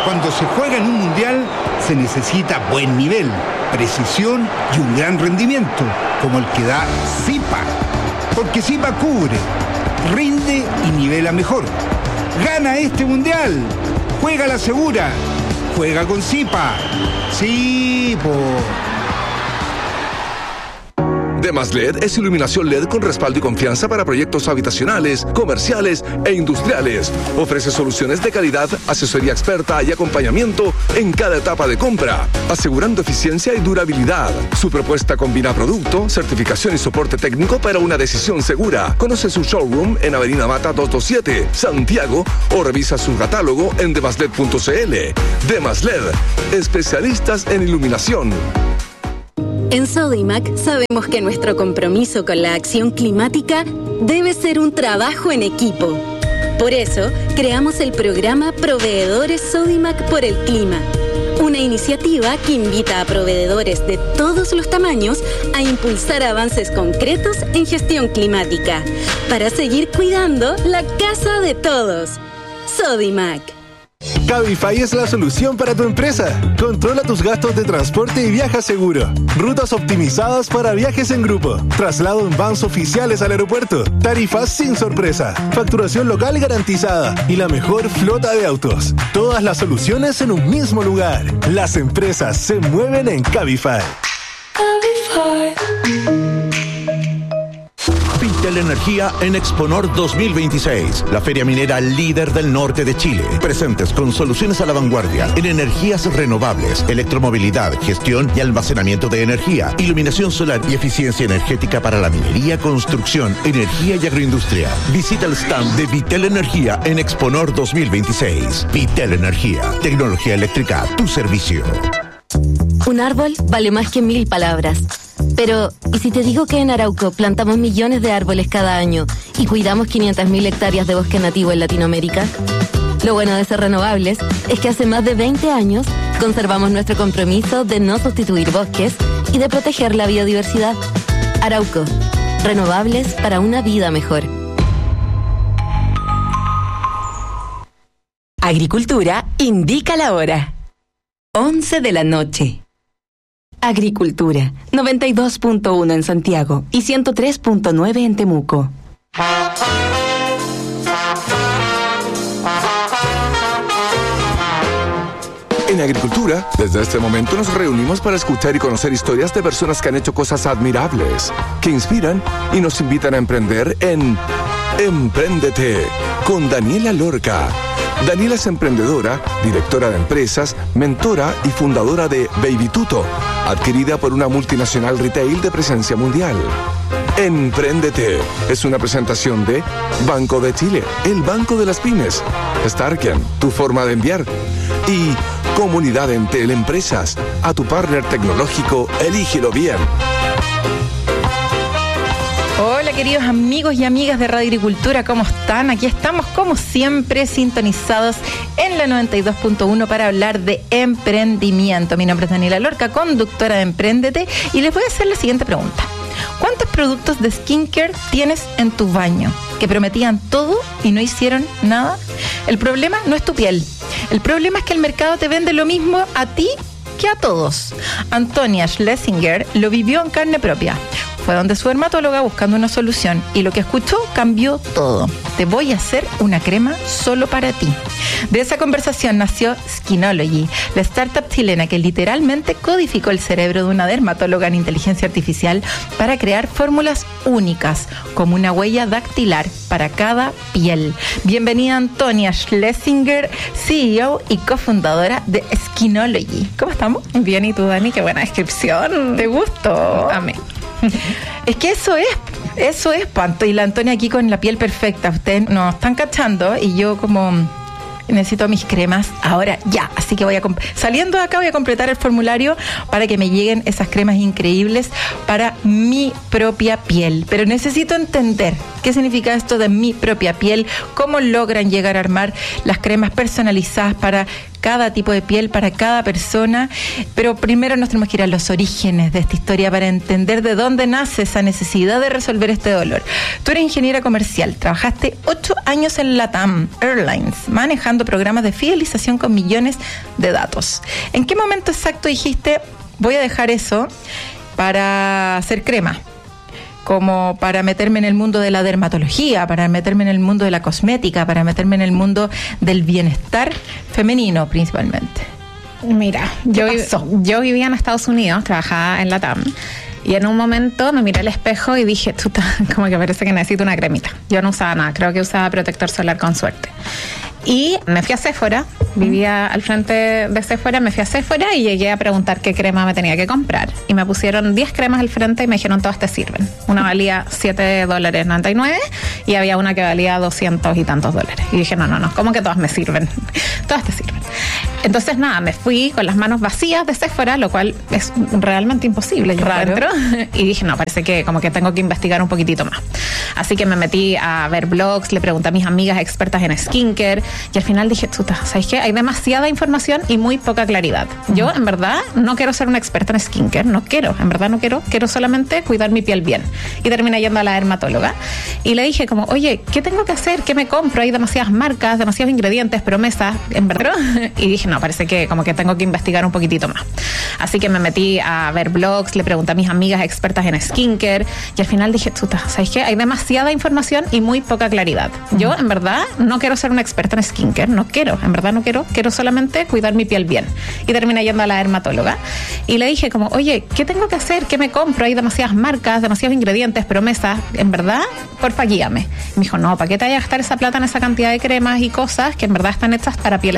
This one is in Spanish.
Cuando se juega en un mundial se necesita buen nivel, precisión y un gran rendimiento, como el que da Zipa. Porque Zipa cubre, rinde y nivela mejor. ¡Gana este mundial! ¡Juega la segura! ¡Juega con Zipa! ¡Sí, po! Demas LED es iluminación LED con respaldo y confianza para proyectos habitacionales, comerciales e industriales. Ofrece soluciones de calidad, asesoría experta y acompañamiento en cada etapa de compra, asegurando eficiencia y durabilidad. Su propuesta combina producto, certificación y soporte técnico para una decisión segura. Conoce su showroom en Avenida Mata 227, Santiago, o revisa su catálogo en demasled.cl. Demas LED, especialistas en iluminación. En Sodimac sabemos que nuestro compromiso con la acción climática debe ser un trabajo en equipo. Por eso, creamos el programa Proveedores Sodimac por el Clima, una iniciativa que invita a proveedores de todos los tamaños a impulsar avances concretos en gestión climática, para seguir cuidando la casa de todos. Sodimac. Cabify es la solución para tu empresa. Controla tus gastos de transporte y viaja seguro. Rutas optimizadas para viajes en grupo. Traslado en vans oficiales al aeropuerto. Tarifas sin sorpresa. Facturación local garantizada. Y la mejor flota de autos. Todas las soluciones en un mismo lugar. Las empresas se mueven en Cabify. Vitel Energía en Exponor 2026, la feria minera líder del norte de Chile. Presentes con soluciones a la vanguardia en energías renovables, electromovilidad, gestión y almacenamiento de energía, iluminación solar y eficiencia energética para la minería, construcción, energía y agroindustria. Visita el stand de Vitel Energía en Exponor 2026. Vitel Energía, tecnología eléctrica a tu servicio. Un árbol vale más que 1000 palabras. Pero, ¿y si te digo que en Arauco plantamos millones de árboles cada año y cuidamos 500.000 hectáreas de bosque nativo en Latinoamérica? Lo bueno de ser renovables es que hace más de 20 años conservamos nuestro compromiso de no sustituir bosques y de proteger la biodiversidad. Arauco, renovables para una vida mejor. Agricultura indica la hora. 11 de la noche. Agricultura, 92.1 en Santiago y 103.9 en Temuco. En Agricultura, desde este momento nos reunimos para escuchar y conocer historias de personas que han hecho cosas admirables, que inspiran y nos invitan a emprender en Empréndete, con Daniela Lorca. Daniela es emprendedora, directora de empresas, mentora y fundadora de Baby Tuto, adquirida por una multinacional retail de presencia mundial. Empréndete es una presentación de Banco de Chile, el banco de las pymes, Starken, tu forma de enviar, y Comunidad Entel Empresas, a tu partner tecnológico, elígelo bien. Hola queridos amigos y amigas de Radio Agricultura, ¿cómo están? Aquí estamos como siempre sintonizados en la 92.1 para hablar de emprendimiento. Mi nombre es Daniela Lorca, conductora de Empréndete, y les voy a hacer la siguiente pregunta. ¿Cuántos productos de skincare tienes en tu baño que prometían todo y no hicieron nada? El problema no es tu piel. El problema es que el mercado te vende lo mismo a ti que a todos. Antonia Schlesinger lo vivió en carne propia. Fue donde su dermatóloga buscando una solución y lo que escuchó cambió todo. Te voy a hacer una crema solo para ti. De esa conversación nació Skinology, la startup chilena que literalmente codificó el cerebro de una dermatóloga en inteligencia artificial para crear fórmulas únicas, como una huella dactilar para cada piel. Bienvenida Antonia Schlesinger, CEO y cofundadora de Skinology. ¿Cómo estamos? Bien, ¿y tú, Dani? Qué buena descripción. ¿Te gustó? Amén. Es que eso es, Panto. Y la Antonia aquí con la piel perfecta. Ustedes nos están cachando y yo como necesito mis cremas ahora ya. Así que saliendo de acá voy a completar el formulario para que me lleguen esas cremas increíbles para mi propia piel. Pero necesito entender qué significa esto de mi propia piel, cómo logran llegar a armar las cremas personalizadas para cada tipo de piel, para cada persona, pero primero nos tenemos que ir a los orígenes de esta historia para entender de dónde nace esa necesidad de resolver este dolor. Tú eres ingeniera comercial, trabajaste 8 años en LATAM Airlines, manejando programas de fidelización con millones de datos. ¿En qué momento exacto dijiste, voy a dejar eso para hacer crema? Como para meterme en el mundo de la dermatología, para meterme en el mundo de la cosmética, para meterme en el mundo del bienestar femenino principalmente. Mira, yo vivía en Estados Unidos, trabajaba en LATAM, y en un momento me miré al espejo y dije, chuta, como que parece que necesito una cremita. Yo no usaba nada, creo que usaba protector solar con suerte. Y me fui a Sephora, vivía al frente de Sephora, me fui a Sephora y llegué a preguntar qué crema me tenía que comprar. Y me pusieron 10 cremas al frente y me dijeron, todas te sirven. Una valía $7.99 y había una que valía 200 y tantos dólares. Y dije, no, ¿cómo que todas me sirven? Todas te sirven. Entonces, nada, me fui con las manos vacías de Sephora, lo cual es realmente imposible. Yo encuentro. Y dije, no, parece que como que tengo que investigar un poquitito más. Así que me metí a ver blogs, le pregunté a mis amigas expertas en skincare, y al final dije, chuta, ¿sabes qué? Hay demasiada información y muy poca claridad. Yo, en verdad, no quiero ser una experta en skincare, quiero solamente cuidar mi piel bien. Y terminé yendo a la dermatóloga y le dije como, oye, ¿qué tengo que hacer? ¿Qué me compro? Hay demasiadas marcas, demasiados ingredientes, promesas, en verdad. Y dije, no, parece que como que tengo que investigar un poquitito más. Así que me metí a ver blogs, le pregunté a mis amigas expertas en skincare, y al final dije, chuta, ¿sabes qué? Hay demasiada información y muy poca claridad. Yo, en verdad, no quiero ser una experta en skincare, quiero solamente cuidar mi piel bien. Y terminé yendo a la dermatóloga y le dije como, oye, ¿qué tengo que hacer? ¿Qué me compro? Hay demasiadas marcas, demasiados ingredientes, promesas, en verdad, porfa, guíame. Me dijo, no, ¿para qué te vayas a gastar esa plata en esa cantidad de cremas y cosas que en verdad están hechas para pieles